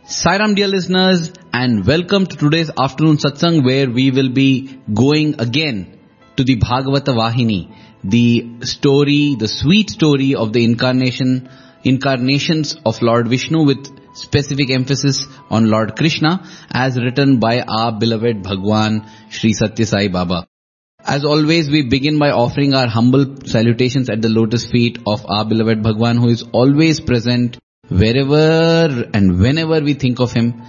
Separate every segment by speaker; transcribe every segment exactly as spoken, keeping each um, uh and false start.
Speaker 1: Sairam dear listeners, and welcome to today's afternoon satsang, where we will be going again to the Bhagavata Vahini, the story, the sweet story of the incarnation, incarnations of Lord Vishnu, with specific emphasis on Lord Krishna, as written by our beloved Bhagwan Sri Satya Sai Baba. As always, we begin by offering our humble salutations at the lotus feet of our beloved Bhagwan, who is always present wherever and whenever we think of him.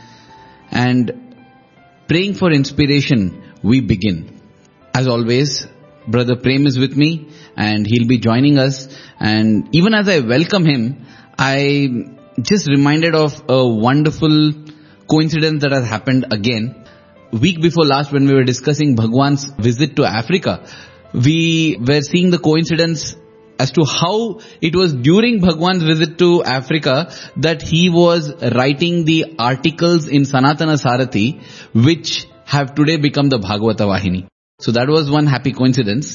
Speaker 1: And praying for inspiration, we begin. As always, Brother Prem is with me and he'll be joining us. And even as I welcome him, I just reminded of a wonderful coincidence that has happened again. Week before last, when we were discussing Bhagwan's visit to Africa, we were seeing the coincidence as to how it was during Bhagwan's visit to Africa that he was writing the articles in Sanatana Sarathi, which have today become the Bhagavata Vahini. So that was one happy coincidence.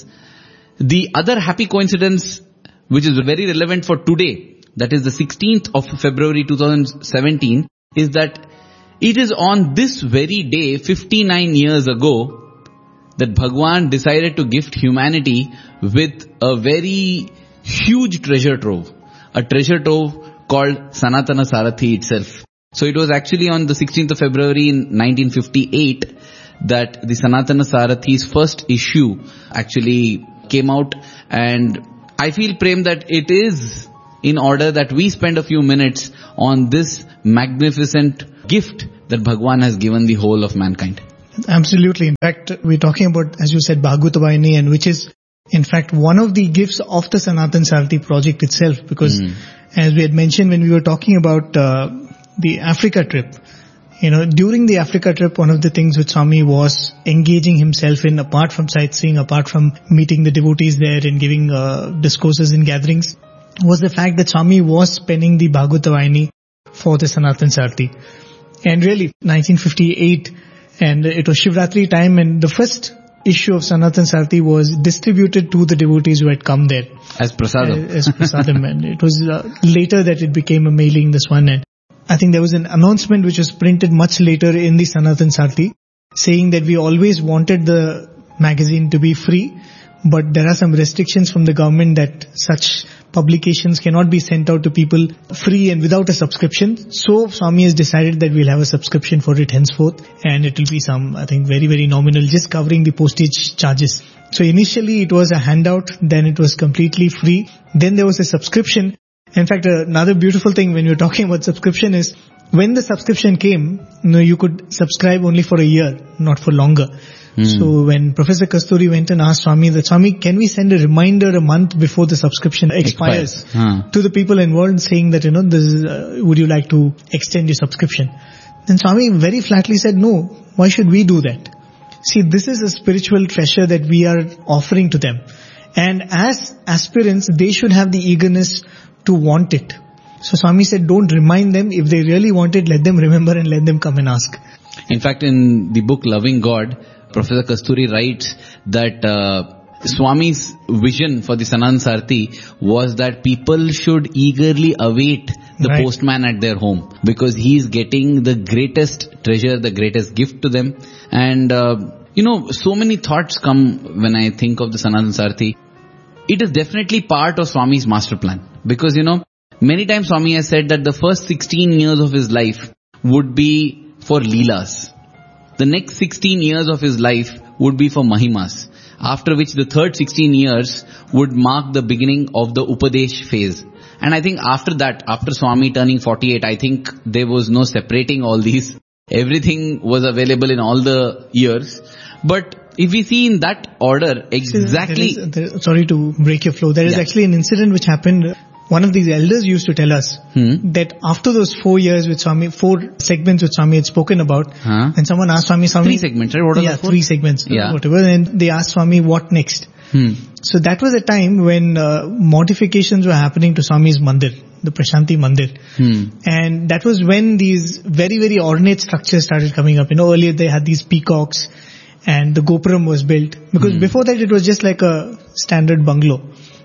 Speaker 1: The other happy coincidence, which is very relevant for today, that is the sixteenth of February two thousand seventeen, is that it is on this very day, fifty-nine years ago, that Bhagwan decided to gift humanity with a very huge treasure trove. A treasure trove called Sanatana Sarathi itself. So it was actually on the sixteenth of February in nineteen fifty-eight that the Sanatana Sarathi's first issue actually came out. And I feel, Prem, that it is in order that we spend a few minutes on this magnificent gift that Bhagwan has given the whole of mankind.
Speaker 2: Absolutely. In fact, we're talking about, as you said, Bhagavata Vahini, and which is, in fact, one of the gifts of the Sanatan Sarathi project itself. Because, mm. as we had mentioned when we were talking about uh, the Africa trip, you know, during the Africa trip, one of the things which Swami was engaging himself in, apart from sightseeing, apart from meeting the devotees there and giving uh, discourses in gatherings, was the fact that Swami was spending the Bhagavata Vahini for the Sanatan Sarathi. And really, nineteen fifty-eight, and it was Shivratri time, and the first issue of Sanatan Sarathi was distributed to the devotees who had come there.
Speaker 1: As prasadam.
Speaker 2: As, as prasadam. And it was uh, later that it became a mailing, this one. And I think there was an announcement which was printed much later in the Sanatan Sarathi, saying that we always wanted the magazine to be free, but there are some restrictions from the government that such publications cannot be sent out to people free and without a subscription. So Swami has decided that we'll have a subscription for it henceforth, and it will be some, I think, very, very nominal, just covering the postage charges. So initially it was a handout, then it was completely free, then there was a subscription. In fact, another beautiful thing when you're talking about subscription is, when the subscription came, you know, you could subscribe only for a year, not for longer. Mm. So when Professor Kasturi went and asked Swami that, Swami, can we send a reminder a month before the subscription expires, expires. Huh. to the people involved, saying that, you know, this is, uh, would you like to extend your subscription? Then Swami very flatly said, no, why should we do that? See, this is a spiritual treasure that we are offering to them. And as aspirants, they should have the eagerness to want it. So Swami said, don't remind them. If they really want it, let them remember and let them come and ask.
Speaker 1: In fact, in the book Loving God, Professor Kasturi writes that uh, Swami's vision for the Sanatan Sarathi was that people should eagerly await the right. postman at their home, because he is getting the greatest treasure, the greatest gift to them. And, uh, you know, so many thoughts come when I think of the Sanatan Sarathi. It is definitely part of Swami's master plan, because, you know, many times Swami has said that the first sixteen years of his life would be for Leelas. The next sixteen years of his life would be for Mahimas, after which the third sixteen years would mark the beginning of the Upadesh phase. And I think after that, after Swami turning forty-eight, I think there was no separating all these. Everything was available in all the years. But if we see in that order, exactly...
Speaker 2: There is, there is, sorry to break your flow. There is yeah. actually an incident which happened. One of these elders used to tell us hmm. that after those four years with Swami, four segments which Swami had spoken about, huh? and someone asked Swami, Swami...
Speaker 1: Three segments, right? What are
Speaker 2: yeah,
Speaker 1: the four?
Speaker 2: three segments,
Speaker 1: yeah.
Speaker 2: whatever. And they asked Swami, what next?
Speaker 1: Hmm.
Speaker 2: So that was a time when uh, modifications were happening to Swami's mandir, the Prashanti Mandir.
Speaker 1: Hmm.
Speaker 2: And that was when these very, very ornate structures started coming up. You know, earlier they had these peacocks and the Gopuram was built. Because hmm. before that it was just like a standard bungalow.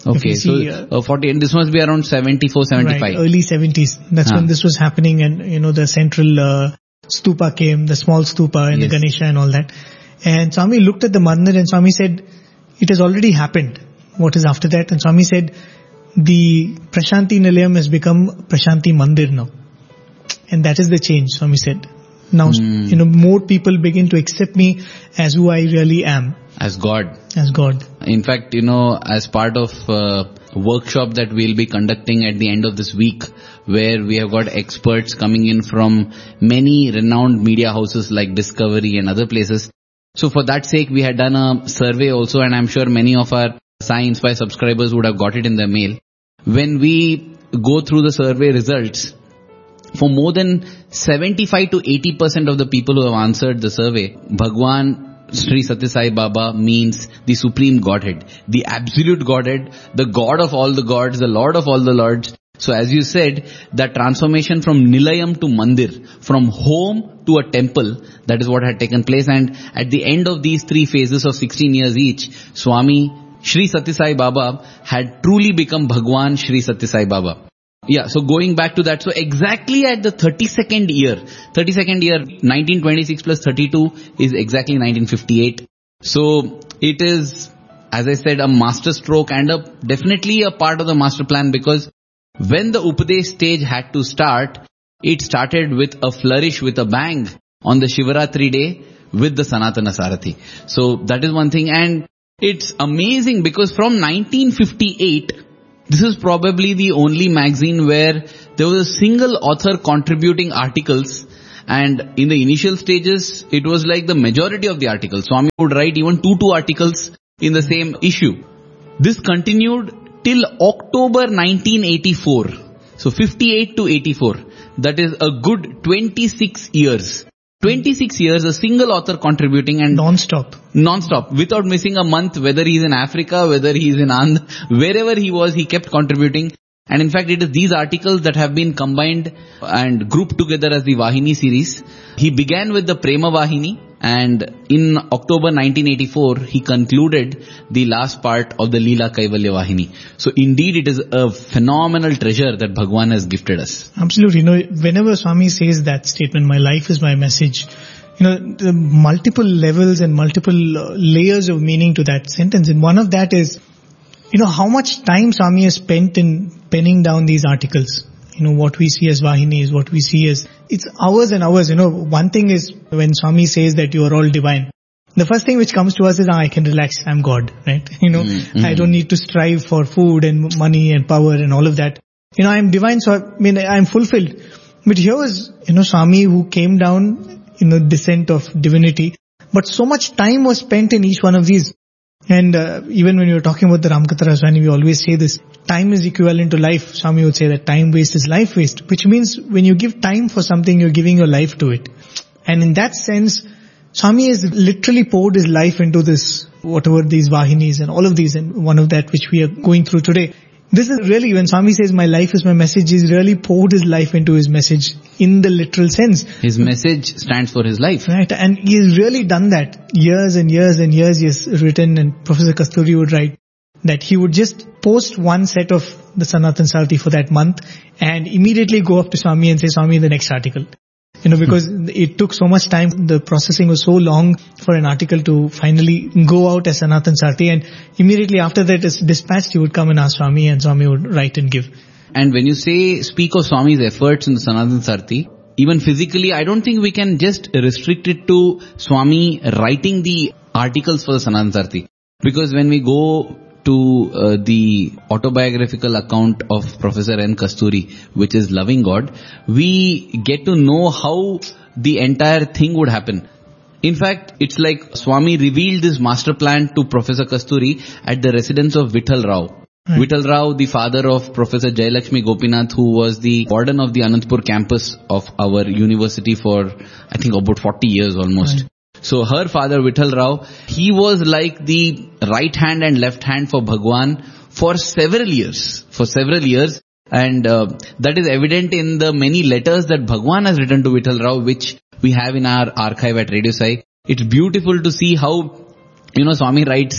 Speaker 1: Okay, so
Speaker 2: see, uh,
Speaker 1: uh, forty, and this must be around seventy-four, seventy-five.
Speaker 2: Right, early seventies. That's
Speaker 1: Huh.
Speaker 2: when this was happening, and you know the central uh, stupa came, the small stupa and
Speaker 1: Yes.
Speaker 2: the Ganesha and all that. And Swami looked at the mandir and Swami said, "It has already happened. What is after that?" And Swami said, "The Prashanti Nilayam has become Prashanti Mandir now." And that is the change, Swami said. Now,
Speaker 1: Hmm.
Speaker 2: you know, more people begin to accept me as who I really am,
Speaker 1: As God.
Speaker 2: as God.
Speaker 1: In fact, you know, as part of uh, workshop that we'll be conducting at the end of this week, where we have got experts coming in from many renowned media houses like Discovery and other places. So for that sake, we had done a survey also, and I'm sure many of our Sai Inspire subscribers would have got it in their mail. When we go through the survey results, for more than seventy-five to eighty percent of the people who have answered the survey, Bhagwan Sri Satya Sai Baba means the Supreme Godhead, the Absolute Godhead, the God of all the gods, the Lord of all the lords. So as you said, that transformation from Nilayam to Mandir, from home to a temple, that is what had taken place. And at the end of these three phases of sixteen years each, Swami Sri Satya Sai Baba had truly become Bhagwan Sri Satya Sai Baba. Yeah, so going back to that, so exactly at the thirty-second year, thirty-second year, nineteen twenty-six plus thirty-two is exactly nineteen fifty-eight. So it is, as I said, a master stroke and a definitely a part of the master plan, because when the Upadesh stage had to start, it started with a flourish, with a bang on the Shivaratri day with the Sanatana Sarathi. So that is one thing, and it's amazing because from nineteen fifty-eight, this is probably the only magazine where there was a single author contributing articles, and in the initial stages, it was like the majority of the articles. Swami would write even two, two articles in the same issue. This continued till October nineteen eighty-four. So fifty-eight to eighty-four. That is a good twenty-six years. twenty-six years, a single author contributing and
Speaker 2: Non-stop.
Speaker 1: non-stop, without missing a month, whether he's in Africa, whether he's in Andhra, wherever he was, he kept contributing. And in fact, it is these articles that have been combined and grouped together as the Vahini series. He began with the Prema Vahini, and in October nineteen eighty-four, he concluded the last part of the Leela Kaivalya Vahini. So indeed, it is a phenomenal treasure that Bhagwan has gifted us.
Speaker 2: Absolutely. You know, whenever Swami says that statement, "My life is my message," you know, the multiple levels and multiple uh, layers of meaning to that sentence. And one of that is, you know, how much time Swami has spent in penning down these articles. You know, what we see as Vahini is what we see as, it's hours and hours. You know, one thing is when Swami says that you are all divine, the first thing which comes to us is, ah, I can relax, I'm God, right? You know, mm-hmm. I don't need to strive for food and money and power and all of that. You know, I'm divine, so I mean, I'm fulfilled. But here was, you know, Swami who came down in the descent of divinity, but so much time was spent in each one of these. And uh, even when you were talking about the Ramakatha Raswani, we always say this, time is equivalent to life. Swami would say that time waste is life waste, which means when you give time for something, you're giving your life to it. And in that sense, Swami has literally poured his life into this, whatever these Vahinis and all of these, and one of that which we are going through today. This is really, when Swami says, my life is my message, he's really poured his life into his message in the literal sense.
Speaker 1: His message stands for his life.
Speaker 2: Right, and he's really done that. Years and years and years he has written, and Professor Kasturi would write that he would just post one set of the Sanatan Sarathi for that month and immediately go up to Swami and say, Swami, the next article. You know, because it took so much time, the processing was so long for an article to finally go out as Sanatan Sarathi, and immediately after that is dispatched, you would come and ask Swami, and Swami would write and give.
Speaker 1: And when you say, speak of Swami's efforts in the Sanatan Sarathi, even physically, I don't think we can just restrict it to Swami writing the articles for the Sanatan Sarathi. Because when we go to uh, the autobiographical account of Professor N. Kasturi, which is Loving God, we get to know how the entire thing would happen. In fact, it's like Swami revealed this master plan to Professor Kasturi at the residence of Vittal Rao. Right. Vittal Rao, the father of Professor Jayalakshmi Gopinath, who was the warden of the Anantapur campus of our university for, I think, about forty years almost. Right. So her father, Vittal Rao, he was like the right hand and left hand for Bhagwan for several years, for several years. And uh, that is evident in the many letters that Bhagwan has written to Vittal Rao, which we have in our archive at Radio Sai. It's beautiful to see how, you know, Swami writes,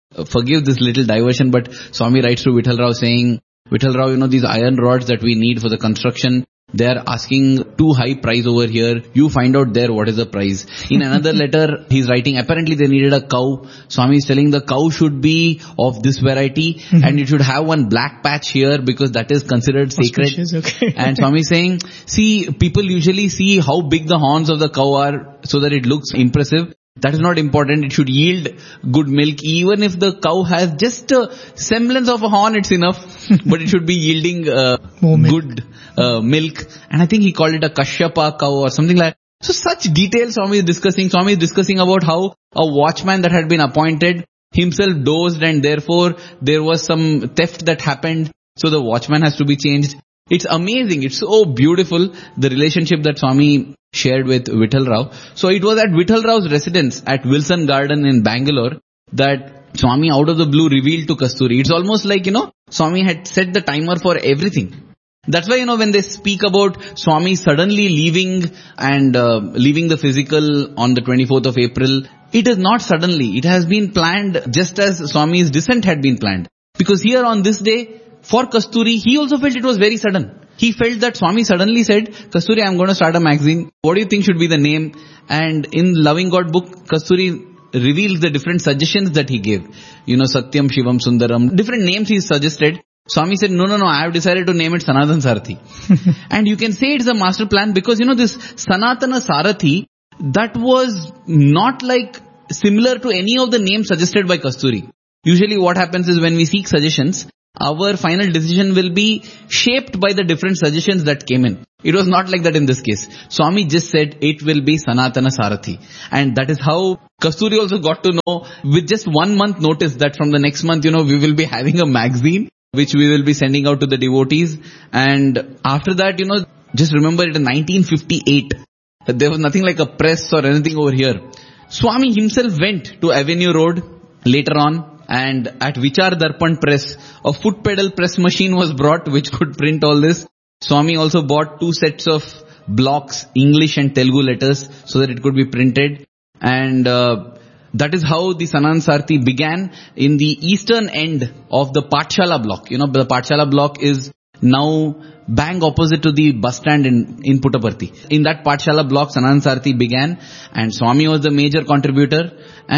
Speaker 1: uh, forgive this little diversion, but Swami writes to Vittal Rao saying, Vittal Rao, you know, these iron rods that we need for the construction, they are asking too high price over here. You find out there what is the price. In another letter, he's writing, apparently they needed a cow. Swami is telling the cow should be of this variety mm-hmm. and it should have one black patch here because that is considered sacred.
Speaker 2: Okay.
Speaker 1: And Swami is saying, see, people usually see how big the horns of the cow are so that it looks impressive. That is not important. It should yield good milk. Even if the cow has just a semblance of a horn, it's enough. But it should be yielding uh, good uh, milk. And I think he called it a Kashyapa cow or something like that. So such details Swami is discussing. Swami is discussing about how a watchman that had been appointed himself dozed and therefore there was some theft that happened. So the watchman has to be changed. It's amazing. It's so beautiful, the relationship that Swami shared with Vittal Rao. So it was at Vittal Rao's residence at Wilson Garden in Bangalore that Swami out of the blue revealed to Kasturi. It's almost like, you know, Swami had set the timer for everything. That's why, you know, when they speak about Swami suddenly leaving and uh, leaving the physical on the twenty-fourth of April, it is not suddenly. It has been planned just as Swami's descent had been planned. Because here on this day, for Kasturi, he also felt it was very sudden. He felt that Swami suddenly said, Kasturi, I'm going to start a magazine. What do you think should be the name? And in Loving God book, Kasturi reveals the different suggestions that he gave. You know, Satyam, Shivam, Sundaram, different names he suggested. Swami said, no, no, no, I have decided to name it Sanatana Sarathi. And you can say it's a master plan because, you know, this Sanatana Sarathi, that was not like similar to any of the names suggested by Kasturi. Usually what happens is when we seek suggestions, our final decision will be shaped by the different suggestions that came in. It was not like that in this case. Swami just said it will be Sanatana Sarathi. And that is how Kasturi also got to know with just one month notice that from the next month, you know, we will be having a magazine which we will be sending out to the devotees. And after that, you know, just remember it in nineteen fifty-eight. There was nothing like a press or anything over here. Swami himself went to Avenue Road later on. And at Vichar Darpan Press, a foot pedal press machine was brought which could print all this. Swami also bought two sets of blocks, English and Telugu letters, so that it could be printed. And uh, that is how the Sanatana Sarathi began in the eastern end of the Pathshala block. You know, the Pathshala block is now bang opposite to the bus stand in, in Puttaparthi. In that Pathshala block, Sanatana Sarathi began and Swami was the major contributor.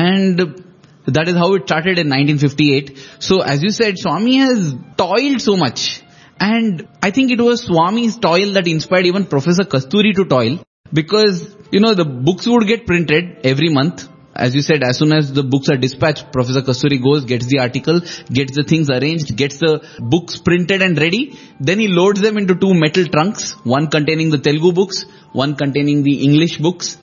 Speaker 1: And that is how it started in nineteen fifty-eight. So as you said, Swami has toiled so much. And I think it was Swami's toil that inspired even Professor Kasturi to toil. Because, you know, the books would get printed every month. As you said, as soon as the books are dispatched, Professor Kasturi goes, gets the article, gets the things arranged, gets the books printed and ready. Then he loads them into two metal trunks. One containing the Telugu books, one containing the English books.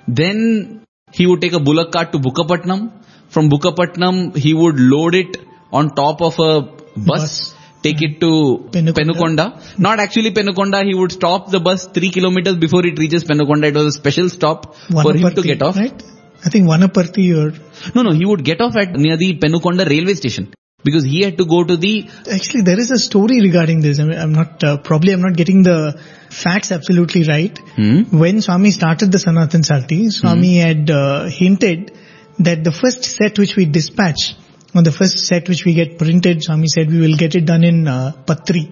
Speaker 1: Then he would take a bullock cart to Bukkapatnam. From Bukkapatnam, he would load it on top of a bus, bus. take it to Penukonda. Penukonda. Not actually Penukonda, he would stop the bus three kilometers before it reaches Penukonda. It was a special stop Vanaparthi, for him to get off.
Speaker 2: Right? I think Vanaparthi or...
Speaker 1: No, no, he would get off at near the Penukonda railway station. Because he had to go to the...
Speaker 2: Actually, there is a story regarding this. I mean, I'm not, uh, probably I'm not getting the facts absolutely right. Hmm? When Swami started the Sanatana Sarathi, Swami hmm. had uh, hinted that the first set which we dispatch, or the first set which we get printed, Swami said we will get it done in uh, Patri.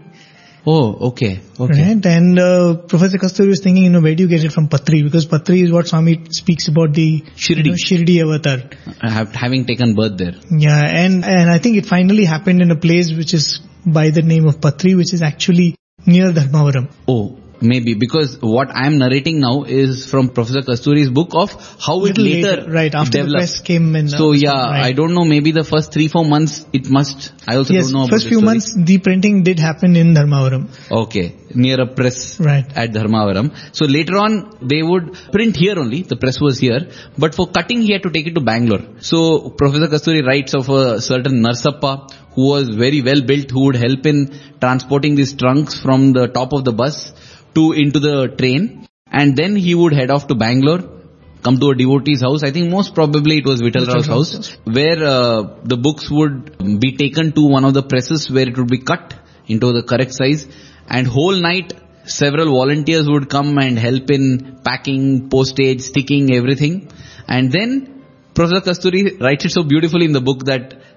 Speaker 1: Oh, okay, okay.
Speaker 2: Right? And uh, Professor Kasturi was thinking, you know, where do you get it from Patri? Because Patri is what Swami speaks about the
Speaker 1: Shirdi,
Speaker 2: you know, Shirdi avatar.
Speaker 1: I have, having taken birth there.
Speaker 2: Yeah, and, and I think it finally happened in a place which is by the name of Patri, which is actually near Dharmavaram.
Speaker 1: Oh. Maybe, because what I am narrating now is from Professor Kasturi's book of how it later,
Speaker 2: later right after
Speaker 1: developed.
Speaker 2: The press came in.
Speaker 1: So yeah, right. I don't know, maybe the first three, four months it must, I also
Speaker 2: yes,
Speaker 1: don't know about
Speaker 2: first few
Speaker 1: story.
Speaker 2: months the printing did happen in Dharmavaram.
Speaker 1: Okay, near a press
Speaker 2: right.
Speaker 1: at Dharmavaram. So later on they would print here only, the press was here, but for cutting he had to take it to Bangalore. So Professor Kasturi writes of a certain Narsappa who was very well built, who would help in transporting these trunks from the top of the bus to into the train, and then he would head off to Bangalore, come to a devotee's house. I think most probably it was Vittal Rao's house, where uh, the books would be taken to one of the presses where it would be cut into the correct size, and whole night several volunteers would come and help in packing, postage, sticking, everything. And then Professor Kasturi writes it so beautifully in the book that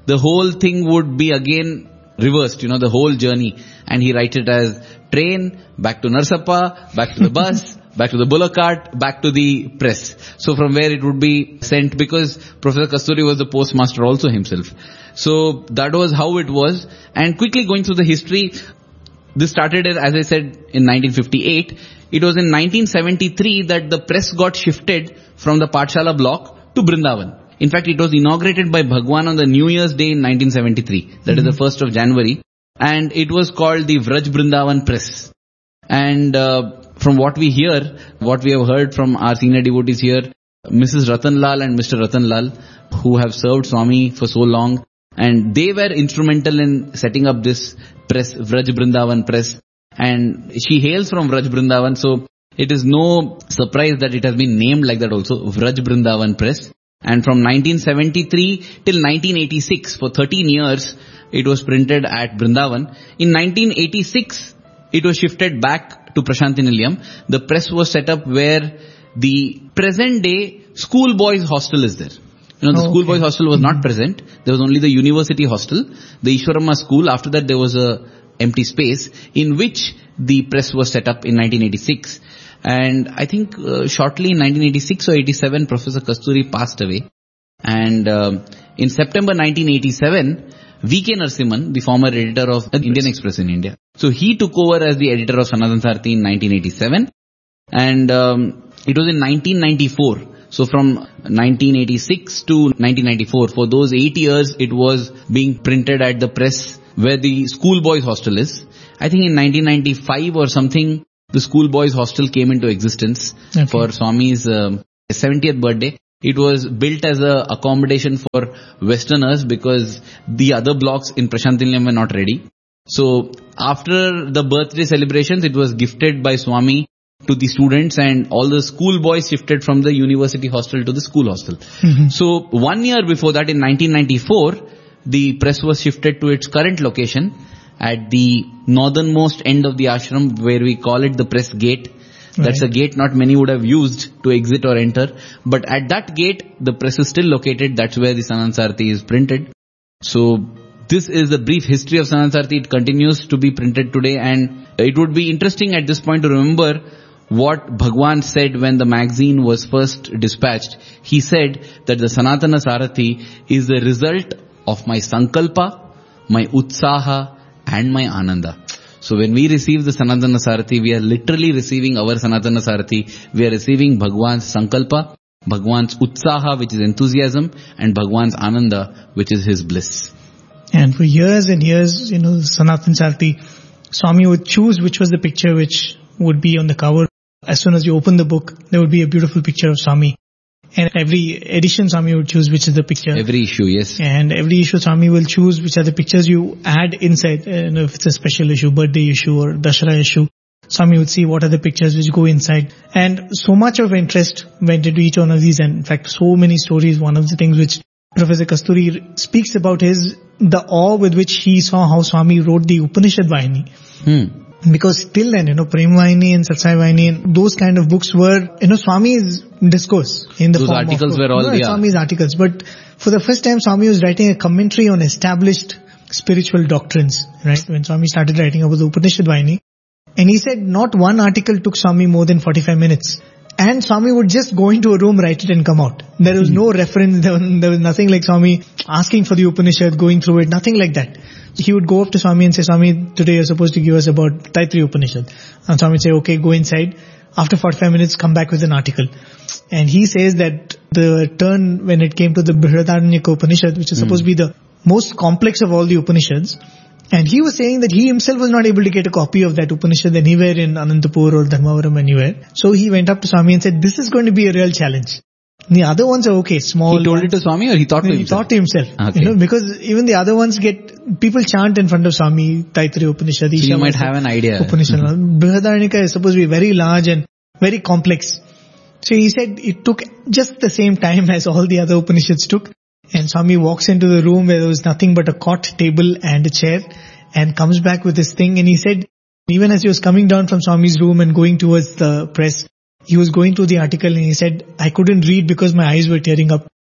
Speaker 1: the whole thing would be again reversed, you know, the whole journey. And he writes it as train, back to Narsappa, back to the bus, back to the bullock cart, back to the press. So from where it would be sent, because Professor Kasturi was the postmaster also himself. So that was how it was. And quickly going through the history, this started, as I said, in nineteen fifty-eight. It was in nineteen seventy-three that the press got shifted from the Pathshala block to Brindavan. In fact, it was inaugurated by Bhagwan on the New Year's Day in nineteen seventy-three. That mm-hmm. is the first of January. And it was called the Vraj Brindavan Press. And uh, from what we hear, what we have heard from our senior devotees here, Missus Ratan Lal and Mister Ratan Lal, who have served Swami for so long, and they were instrumental in setting up this press, Vraj Brindavan Press. And she hails from Vraj Brindavan, so it is no surprise that it has been named like that also, Vraj Brindavan Press. And from nineteen seventy-three till nineteen eighty-six, for thirteen years, it was printed at Brindavan. In nineteen eighty-six, it was shifted back to Prashanti Nilayam. The press was set up where the present day schoolboys hostel is there. You know, the oh, schoolboys okay. hostel was mm-hmm. not present. There was only the university hostel, the Ishwaramma school. After that, there was a empty space in which the press was set up in nineteen eighty-six. And I think uh, shortly in nineteen eighty-six or eighty-seven, Professor Kasturi passed away. And um, in September nineteen eighty-seven, V K Narasimhan, the former editor of Indian Express in India, so he took over as the editor of Sanatana Sarthi in nineteen eighty-seven. And um, it was in nineteen ninety-four. So from nineteen eighty-six to nineteen ninety-four, for those eight years, it was being printed at the press where the schoolboys hostel is. I think in nineteen ninety-five or something, the schoolboys hostel came into existence okay. for Swami's uh, seventieth birthday. It was built as a accommodation for Westerners because the other blocks in Prashanti Nilayam were not ready. So after the birthday celebrations, it was gifted by Swami to the students, and all the schoolboys shifted from the university hostel to the school hostel. Mm-hmm. So one year before that, in nineteen ninety-four, the press was shifted to its current location at the northernmost end of the ashram, where we call it the press gate. That's right. A gate not many would have used to exit or enter. But at that gate, the press is still located. That's where the Sanatana Sarthi is printed. So this is the brief history of Sanatana Sarthi. It continues to be printed today, and it would be interesting at this point to remember what Bhagwan said when the magazine was first dispatched. He said that the Sanatana Sarthi is the result of my sankalpa, my utsaha, and my ananda. So when we receive the Sanatana Sarthi, we are literally receiving our Sanatana Sarthi. We are receiving Bhagwan's sankalpa, Bhagwan's utsaha, which is enthusiasm, and Bhagwan's ananda, which is his bliss.
Speaker 2: And for years and years, you know, Sanatana Sarthi, Swami would choose which was the picture which would be on the cover. As soon as you open the book, there would be a beautiful picture of Swami. And every edition Swami would choose which is the picture.
Speaker 1: Every issue, yes.
Speaker 2: And every issue Swami will choose which are the pictures you add inside. Uh, you know, if it's a special issue, birthday issue or Dashara issue, Swami would see what are the pictures which go inside. And so much of interest went into each one of these. And in fact, so many stories. One of the things which Professor Kasturi speaks about is the awe with which he saw how Swami wrote the Upanishad Vahini. Hmm. Because till then, you know, Prem Vahini and Satsai Vahini and those kind of books were, you know, Swami's discourse in the
Speaker 1: those
Speaker 2: form
Speaker 1: articles
Speaker 2: of,
Speaker 1: were all
Speaker 2: no,
Speaker 1: the
Speaker 2: Swami's articles. But for the first time, Swami was writing a commentary on established spiritual doctrines, right? When Swami started writing about the Upanishad Vahini. And he said not one article took Swami more than forty-five minutes. And Swami would just go into a room, write it and come out. There was no reference, there was, there was nothing like Swami asking for the Upanishad, going through it, nothing like that. He would go up to Swami and say, Swami, today you're supposed to give us about Taittiriya Upanishad. And Swami would say, okay, go inside. After forty-five minutes, come back with an article. And he says that the turn when it came to the Brihadaranyaka Upanishad, which is mm. supposed to be the most complex of all the Upanishads, and he was saying that he himself was not able to get a copy of that Upanishad anywhere in Anantapur or Dharmavaram anywhere. So he went up to Swami and said, this is going to be a real challenge. The other ones are okay, small.
Speaker 1: He told
Speaker 2: ones.
Speaker 1: it to Swami or he thought to
Speaker 2: he
Speaker 1: himself?
Speaker 2: He thought to himself.
Speaker 1: Okay.
Speaker 2: You know, because even the other ones get, people chant in front of Swami, Taittiriya Upanishad.
Speaker 1: So you might have an idea.
Speaker 2: Upanishad. Mm-hmm. Brihadaranyaka is supposed to be very large and very complex. So he said it took just the same time as all the other Upanishads took. And Swami walks into the room where there was nothing but a cot, table and a chair, and comes back with this thing. And he said, even as he was coming down from Swami's room and going towards the press, he was going through the article and he said, I couldn't read because my eyes were tearing up.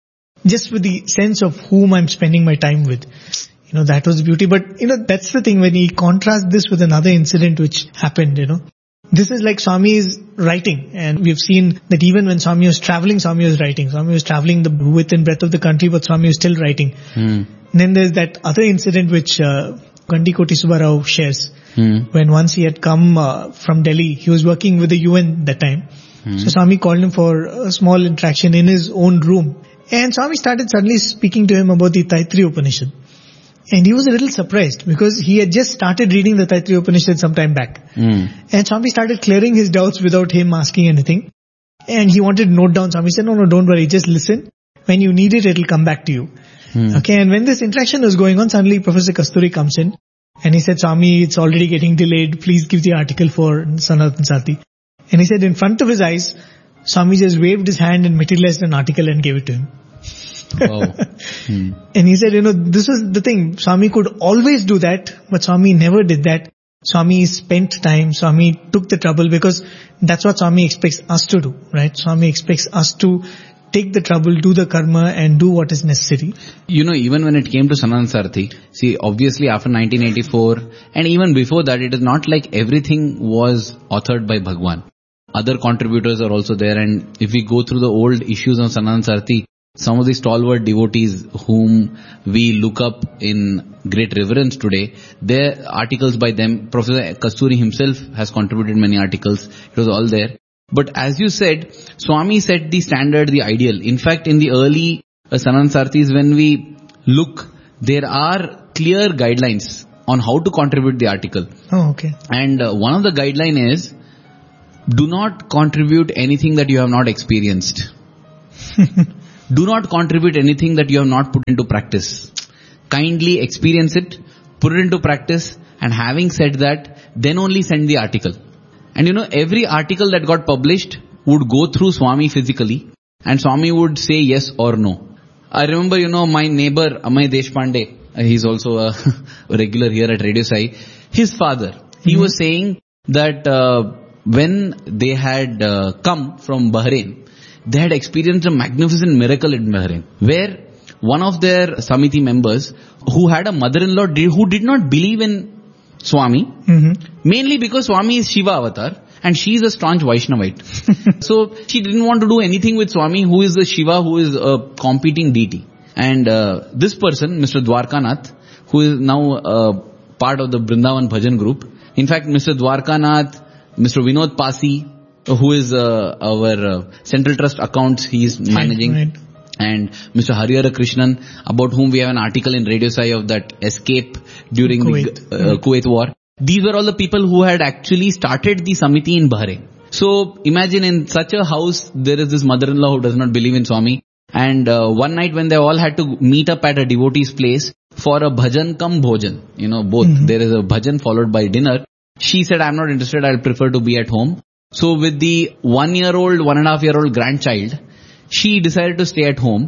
Speaker 2: just with the sense of whom I'm spending my time with. You know, that was beauty. But, you know, that's the thing when he contrasts this with another incident which happened, you know. This is like Swami's writing, and we've seen that even when Swami was traveling, Swami was writing. Swami was traveling the width and breadth of the country, but Swami was still writing.
Speaker 1: Hmm.
Speaker 2: Then there's that other incident which uh, Gandikoti Subbarao shares. Hmm. When once he had come uh, from Delhi, he was working with the U N that time. Hmm. So Swami called him for a small interaction in his own room. And Swami started suddenly speaking to him about the Taittiriya Upanishad. And he was a little surprised because he had just started reading the Taittiriya Upanishad some time back. Mm. And Swami started clearing his doubts without him asking anything. And he wanted to note down. Swami said, no, no, don't worry, just listen. When you need it, it'll come back to you. Mm. Okay, and when this interaction was going on, suddenly Professor Kasturi comes in. And he said, Swami, it's already getting delayed. Please give the article for Sanatana Sarthi. And he said, in front of his eyes, Swami just waved his hand and materialized an article and gave it to him.
Speaker 1: Oh. Hmm.
Speaker 2: And he said, you know, this was the thing. Swami could always do that, but Swami never did that. Swami spent time. Swami took the trouble because that's what Swami expects us to do, right? Swami expects us to take the trouble, do the karma and do what is necessary.
Speaker 1: You know, even when it came to Sanatana Sarthi, see, obviously after nineteen eighty-four and even before that, it is not like everything was authored by Bhagwan. Other contributors are also there, and if we go through the old issues of Sanatana Sarthi, some of the stalwart devotees whom we look up in great reverence today, their articles by them, Professor Kasturi himself has contributed many articles. It was all there. But as you said, Swami set the standard, the ideal. In fact, in the early uh, Sanatana Sarthis, when we look, there are clear guidelines on how to contribute the article.
Speaker 2: Oh, okay.
Speaker 1: And uh, one of the guidelines is, do not contribute anything that you have not experienced. Do not contribute anything that you have not put into practice. Kindly experience it, put it into practice, and having said that, then only send the article. And you know, every article that got published would go through Swami physically, and Swami would say yes or no. I remember, you know, my neighbor, Amay Deshpande, he's also a regular here at Radio Sai, his father, he mm-hmm. was saying that uh, when they had uh, come from Bahrain, they had experienced a magnificent miracle in Bahrain, where one of their Samiti members, who had a mother-in-law who did not believe in Swami, mm-hmm. mainly because Swami is Shiva avatar and she is a staunch Vaishnavite. So she didn't want to do anything with Swami, who is the Shiva, who is a competing deity. And uh, this person, Mister Dwarkanath, who is now uh, part of the Vrindavan Bhajan group. In fact, Mister Dwarkanath, Mister Vinod Pasi, who is uh, our uh, Central Trust accounts, he is managing. Right, right. And Mister Harihara Krishnan, about whom we have an article in Radio Sai of that escape during Kuwait. the uh, right. Kuwait war. These were all the people who had actually started the Samiti in Bahrain. So imagine in such a house, there is this mother-in-law who does not believe in Swami. And uh, one night when they all had to meet up at a devotee's place for a bhajan cum bhojan, you know, both. Mm-hmm. There is a bhajan followed by dinner. She said, I'm not interested, I'll prefer to be at home. So with the one-year-old, one-and-a-half-year-old grandchild, she decided to stay at home.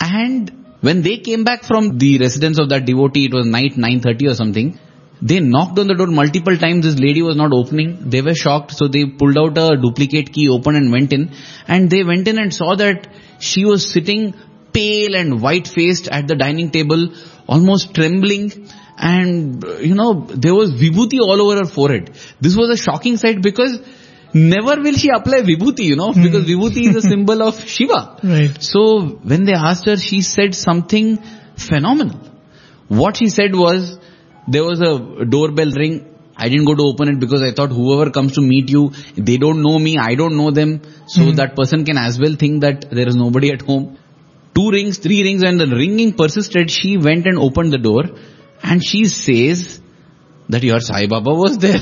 Speaker 1: And when they came back from the residence of that devotee, it was night nine thirty or something, they knocked on the door multiple times. This lady was not opening. They were shocked. So they pulled out a duplicate key, opened and went in. And they went in and saw that she was sitting pale and white-faced at the dining table, almost trembling. And, you know, there was vibhuti all over her forehead. This was a shocking sight because never will she apply vibhuti, you know, because vibhuti is a symbol of Shiva.
Speaker 2: Right.
Speaker 1: So when they asked her, she said something phenomenal. What she said was, there was a doorbell ring. I didn't go to open it because I thought whoever comes to meet you, they don't know me, I don't know them. So mm. that person can as well think that there is nobody at home. Two rings, three rings, and the ringing persisted. She went and opened the door and she says that your Sai Baba was there.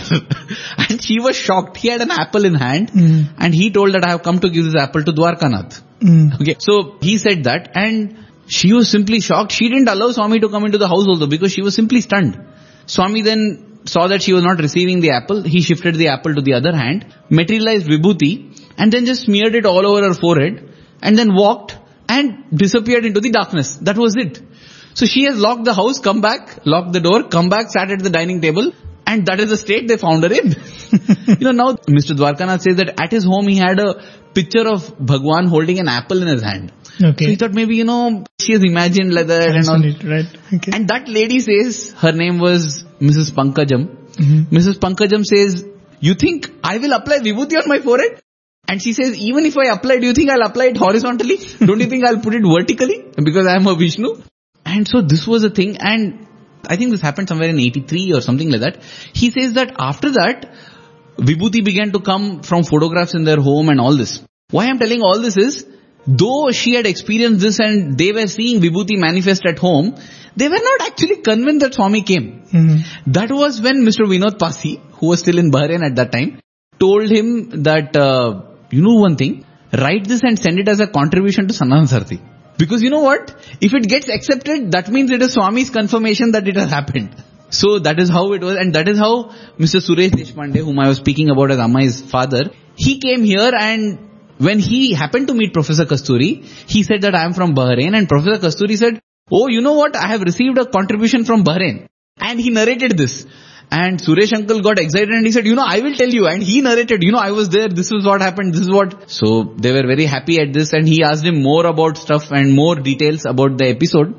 Speaker 1: And she was shocked. He had an apple in hand mm. and he told that I have come to give this apple to Dwarkanath. Mm. Okay, so he said that and she was simply shocked. She didn't allow Swami to come into the house also because she was simply stunned. Swami then saw that she was not receiving the apple. He shifted the apple to the other hand, materialized vibhuti, and then just smeared it all over her forehead, and then walked and disappeared into the darkness. That was it. So she has locked the house, come back, locked the door, come back, sat at the dining table, and that is the state they found her in. You know, now Mister Dwarkanath says that at his home he had a picture of Bhagwan holding an apple in his hand.
Speaker 2: Okay.
Speaker 1: So he thought maybe, you know, she has imagined like that and all.
Speaker 2: It, right. Okay.
Speaker 1: And that lady says, her name was Missus Pankajam.
Speaker 2: Mm-hmm.
Speaker 1: Missus Pankajam says, you think I will apply Vibhuti on my forehead? And she says, even if I apply, do you think I'll apply it horizontally? Don't you think I'll put it vertically? Because I am a Vishnu. And so this was a thing. And I think this happened somewhere in eighty-three or something like that. He says that after that, Vibhuti began to come from photographs in their home and all this. Why I'm telling all this is, though she had experienced this and they were seeing Vibhuti manifest at home, they were not actually convinced that Swami came.
Speaker 2: Mm-hmm.
Speaker 1: That was when Mister Vinod Pasi, who was still in Bahrain at that time, told him that, uh, you know one thing, write this and send it as a contribution to Sanatana Sarthi. Because you know what? If it gets accepted, that means it is Swami's confirmation that it has happened. So that is how it was, and that is how Mister Suresh Deshpande, whom I was speaking about as Ammai's father, he came here, and when he happened to meet Professor Kasturi, he said that I am from Bahrain, and Professor Kasturi said, oh, you know what? I have received a contribution from Bahrain. And he narrated this. And Suresh uncle got excited and he said, you know, I will tell you. And he narrated, you know, I was there, this is what happened, this is what. So they were very happy at this, and he asked him more about stuff and more details about the episode.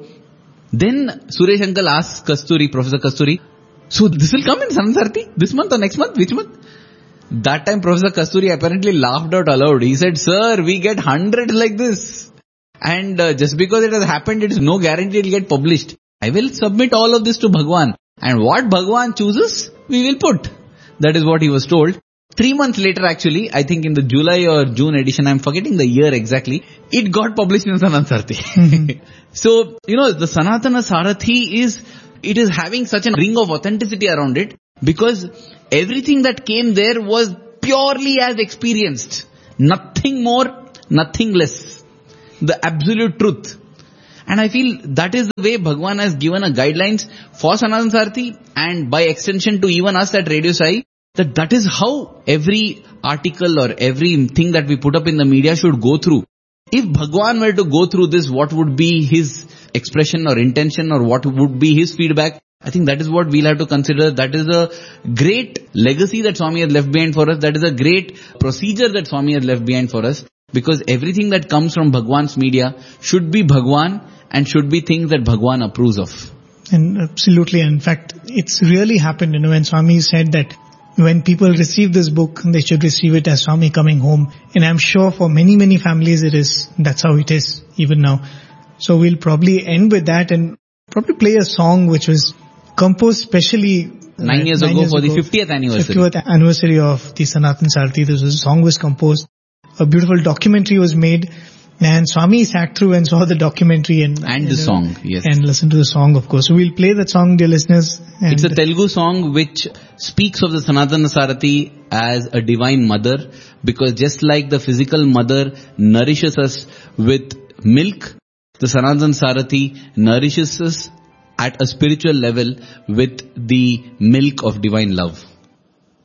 Speaker 1: Then Suresh uncle asked Kasturi, Professor Kasturi, so this will come in Sanatana Sarthi this month or next month? Which month? That time Professor Kasturi apparently laughed out aloud. He said, sir, we get hundreds like this. And uh, just because it has happened, it is no guarantee it will get published. I will submit all of this to Bhagwan. And what Bhagwan chooses, we will put. That is what he was told. Three months later actually, I think in the July or June edition, I'm forgetting the year exactly, it got published in Sanatana Sarthi. Mm-hmm. So, you know, the Sanatana Sarathi is, it is having such a ring of authenticity around it, because everything that came there was purely as experienced. Nothing more, nothing less. The absolute truth. And I feel that is the way Bhagwan has given a guidelines for Sanatana Sarthi, and by extension to even us at Radio Sai, that that is how every article or everything that we put up in the media should go through. If Bhagwan were to go through this, what would be his expression or intention, or what would be his feedback? I think that is what we'll have to consider. That is a great legacy that Swami has left behind for us. That is a great procedure that Swami has left behind for us. Because everything that comes from Bhagwan's media should be Bhagwan and should be things that Bhagwan approves of.
Speaker 2: And absolutely. In fact, it's really happened, you know, when Swami said that when people receive this book, they should receive it as Swami coming home. And I'm sure for many, many families it is. That's how it is even now. So we'll probably end with that and probably play a song which was composed specially
Speaker 1: nine years
Speaker 2: nine
Speaker 1: ago
Speaker 2: years
Speaker 1: for
Speaker 2: ago,
Speaker 1: the fiftieth anniversary.
Speaker 2: fiftieth anniversary of the Sanatana Sarthi. This was, a song was composed. A beautiful documentary was made, and Swami sat through and saw the documentary and
Speaker 1: and the
Speaker 2: know,
Speaker 1: song, yes,
Speaker 2: and listened to the song, of course. So we'll play that song, dear listeners. And
Speaker 1: it's a Telugu song which speaks of the Sanatana Sarathi as a divine mother, because just like the physical mother nourishes us with milk, the Sanatana Sarathi nourishes us at a spiritual level with the milk of divine love.